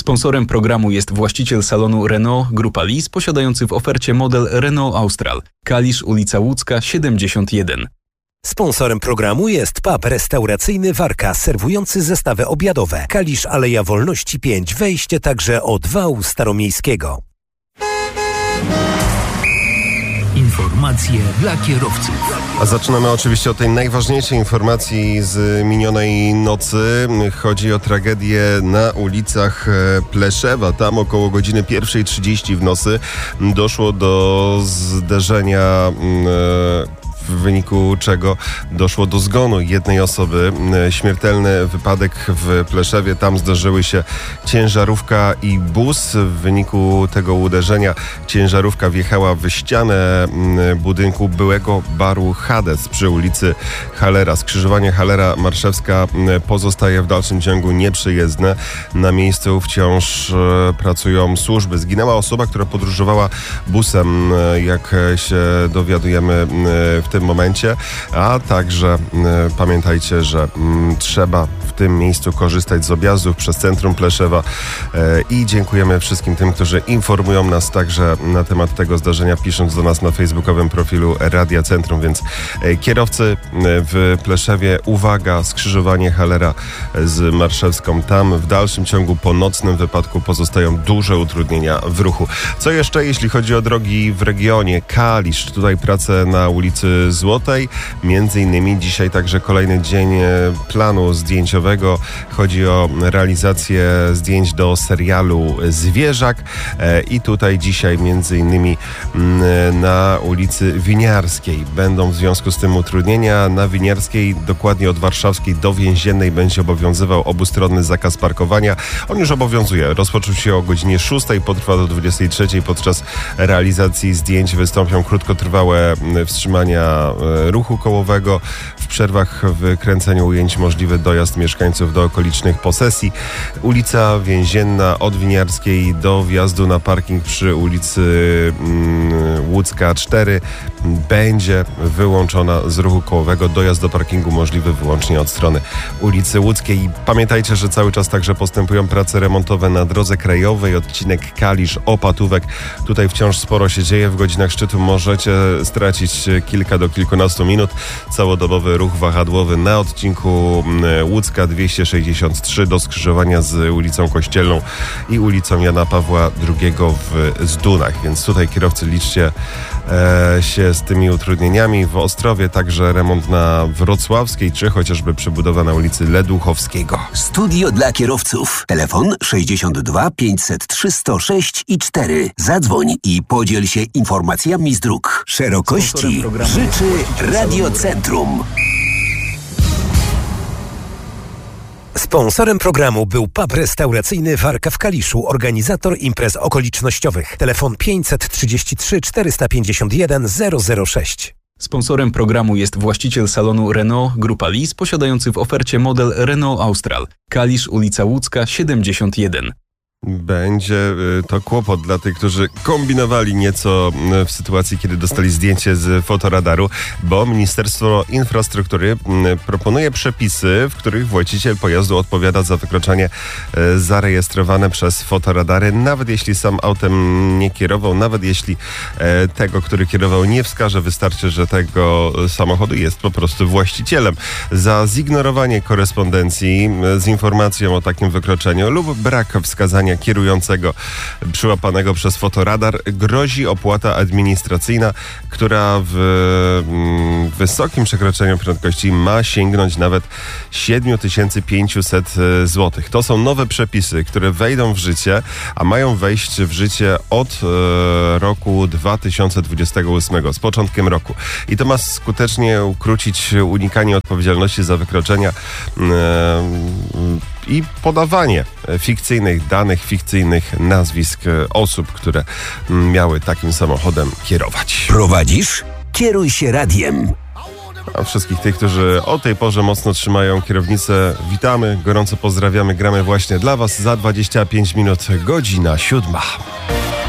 Sponsorem programu jest właściciel salonu Renault Grupa Lis, posiadający w ofercie model Renault Austral. Kalisz, ulica Łódzka, 71. Sponsorem programu jest pub restauracyjny Warka, serwujący zestawy obiadowe. Kalisz, Aleja Wolności 5, wejście także od wału staromiejskiego. Informacje dla kierowców. A zaczynamy oczywiście od tej najważniejszej informacji z minionej nocy. Chodzi o tragedię na ulicach Pleszewa. Tam około godziny 1:30 w nocy doszło do zderzenia, w wyniku czego doszło do zgonu jednej osoby. Śmiertelny wypadek w Pleszewie. Tam zdarzyły się ciężarówka i bus. W wyniku tego uderzenia ciężarówka wjechała w ścianę budynku byłego baru Hades przy ulicy Halera. Skrzyżowanie Halera-Marszewska pozostaje w dalszym ciągu nieprzejezdne. Na miejscu wciąż pracują służby. Zginęła osoba, która podróżowała busem, jak się dowiadujemy w tym momencie, a także pamiętajcie, że trzeba w tym miejscu korzystać z objazdów przez centrum Pleszewa i dziękujemy wszystkim tym, którzy informują nas także na temat tego zdarzenia, pisząc do nas na facebookowym profilu Radia Centrum, więc kierowcy w Pleszewie, uwaga, skrzyżowanie Halera z Marszewską, tam w dalszym ciągu po nocnym wypadku pozostają duże utrudnienia w ruchu. Co jeszcze, jeśli chodzi o drogi w regionie? Kalisz, tutaj prace na ulicy Złotej, między innymi dzisiaj także kolejny dzień planu zdjęciowego. Chodzi o realizację zdjęć do serialu Zwierzak i tutaj dzisiaj między innymi na ulicy Winiarskiej będą w związku z tym utrudnienia. Na Winiarskiej, dokładnie od Warszawskiej do Więziennej, będzie obowiązywał obustronny zakaz parkowania. On już obowiązuje. Rozpoczął się o godzinie 6, potrwa do 23. Podczas realizacji zdjęć wystąpią krótkotrwałe wstrzymania ruchu kołowego. W przerwach w kręceniu ujęć możliwy dojazd mieszkańców do okolicznych posesji. Ulica Więzienna od Winiarskiej do wjazdu na parking przy ulicy Łódzka 4 będzie wyłączona z ruchu kołowego. Dojazd do parkingu możliwy wyłącznie od strony ulicy Łódzkiej. I pamiętajcie, że cały czas także postępują prace remontowe na drodze krajowej, odcinek Kalisz-Opatówek. Tutaj wciąż sporo się dzieje. W godzinach szczytu możecie stracić kilka do kilkunastu minut. Całodobowy ruch wahadłowy na odcinku Łódzka 263 do skrzyżowania z ulicą Kościelną i ulicą Jana Pawła II w Zdunach. Więc tutaj kierowcy, liczcie się z tymi utrudnieniami. W Ostrowie także remont na Wrocławskiej, czy chociażby przebudowa na ulicy Leduchowskiego. Studio dla kierowców. Telefon 62 503 106 i 4. Zadzwoń i podziel się informacjami z dróg. Szerokości życzy Radio Centrum. Sponsorem programu był pub restauracyjny Warka w Kaliszu, organizator imprez okolicznościowych. Telefon 533 451 006. Sponsorem programu jest właściciel salonu Renault Grupa Lis, posiadający w ofercie model Renault Austral. Kalisz, ulica Łódzka, 71. Będzie to kłopot dla tych, którzy kombinowali nieco w sytuacji, kiedy dostali zdjęcie z fotoradaru, bo Ministerstwo Infrastruktury proponuje przepisy, w których właściciel pojazdu odpowiada za wykroczenie zarejestrowane przez fotoradary, nawet jeśli sam autem nie kierował, nawet jeśli tego, który kierował, nie wskaże. Wystarczy, że tego samochodu jest po prostu właścicielem. Za zignorowanie korespondencji z informacją o takim wykroczeniu lub brak wskazania kierującego przyłapanego przez fotoradar grozi opłata administracyjna, która w wysokim przekroczeniu prędkości ma sięgnąć nawet 7500 zł. To są nowe przepisy, które wejdą w życie, a mają wejść w życie od roku 2028, z początkiem roku. I to ma skutecznie ukrócić unikanie odpowiedzialności za wykroczenia i podawanie fikcyjnych danych, fikcyjnych nazwisk osób, które miały takim samochodem kierować. Prowadzisz? Kieruj się radiem. A wszystkich tych, którzy o tej porze mocno trzymają kierownicę, witamy, gorąco pozdrawiamy, gramy właśnie dla Was za 25 minut, godzina 7.